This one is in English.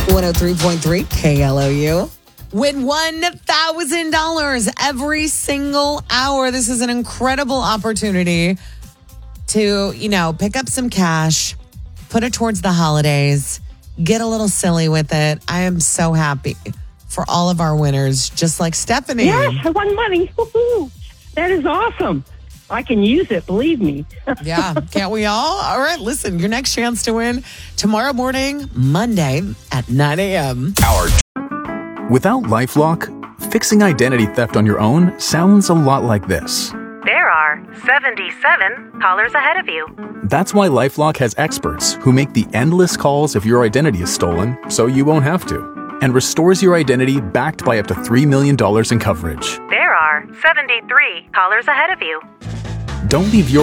103.3 KLOU. Win $1,000 every single hour. This is an incredible opportunity to, pick up some cash, put it towards the holidays, get a little silly with it. I am so happy for all of our winners, just like Stephanie. Yes, I won money. Woo-hoo. That is awesome. I can use it, believe me. Yeah, can't we all? All right, listen, your next chance to win tomorrow morning, Monday at 9 a.m. Without LifeLock, fixing identity theft on your own sounds a lot like this. There are 77 callers ahead of you. That's why LifeLock has experts who make the endless calls if your identity is stolen, so you won't have to, and restores your identity backed by up to $3 million in coverage. There are 73 callers ahead of you. Don't leave your